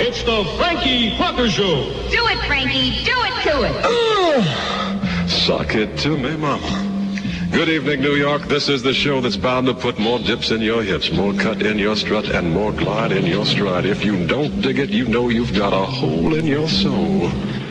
It's the Frankie Crocker Show. Do it, Frankie. Do it to it. Suck it to me, mama. Good evening, New York. This is the show that's bound to put more dips in your hips, more cut in your strut, and more glide in your stride. If you don't dig it, you know you've got a hole in your soul.